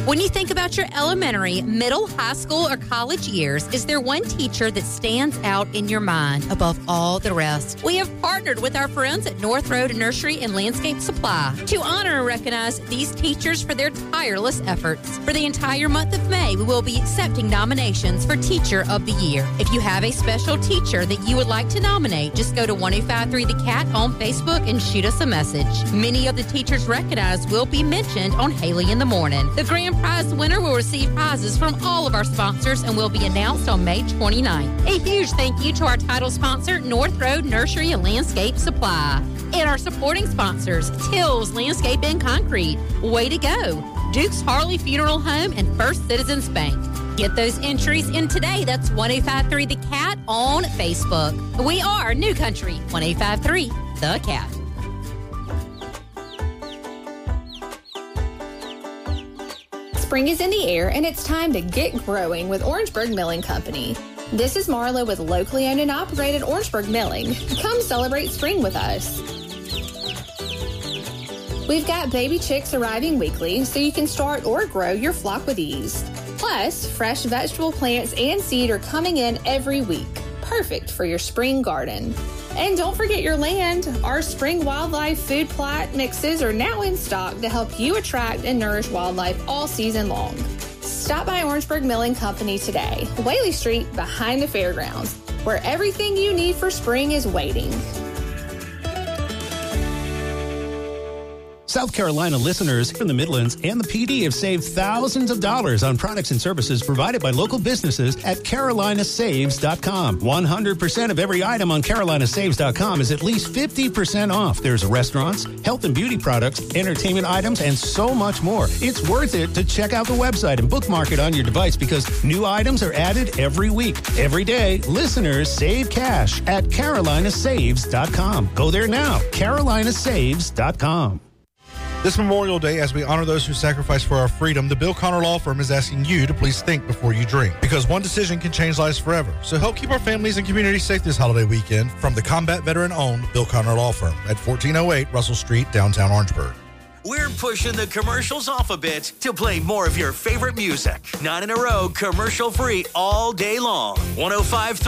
When you think about your elementary, middle, high school, or college years, is there one teacher that stands out in your mind above all the rest? We have partnered with our friends at North Road Nursery and Landscape Supply to honor and recognize these teachers for their tireless efforts. For the entire month of May, we will be accepting nominations for Teacher of the Year. If you have a special teacher that you would like to nominate, just go to 1053 The Cat on Facebook and shoot us a message. Many of the teachers recognized will be mentioned on Haley in the Morning. The grand prize winner will receive prizes from all of our sponsors and will be announced on May 29th. A huge thank you to our title sponsor, North Road Nursery and Landscape Supply. And our supporting sponsors, Tills Landscape and Concrete. Way to go. Duke's Harley Funeral Home and First Citizens Bank. Get those entries in today. That's 1053 The Cat on Facebook. We are New Country 1053 The Cat. Spring is in the air, and it's time to get growing with Orangeburg Milling Company. This is Marla with locally owned and operated Orangeburg Milling. Come celebrate spring with us. We've got baby chicks arriving weekly, so you can start or grow your flock with ease. Plus, fresh vegetable plants and seed are coming in every week. Perfect for your spring garden. And don't forget your land. Our spring wildlife food plot mixes are now in stock to help you attract and nourish wildlife all season long. Stop by Orangeburg Milling Company today, Whaley Street behind the fairgrounds, where everything you need for spring is waiting. South Carolina listeners from the Midlands and the PD have saved thousands of dollars on products and services provided by local businesses at carolinasaves.com. 100% of every item on carolinasaves.com is at least 50% off. There's restaurants, health and beauty products, entertainment items, and so much more. It's worth it to check out the website and bookmark it on your device because new items are added every week. Every day, listeners save cash at carolinasaves.com. Go there now, carolinasaves.com. This Memorial Day, as we honor those who sacrificed for our freedom, the Bill Connor Law Firm is asking you to please think before you drink, because one decision can change lives forever. So help keep our families and communities safe this holiday weekend from the combat veteran-owned Bill Connor Law Firm at 1408 Russell Street, downtown Orangeburg. We're pushing the commercials off a bit to play more of your favorite music. 9 in a row, commercial-free all day long. 105.3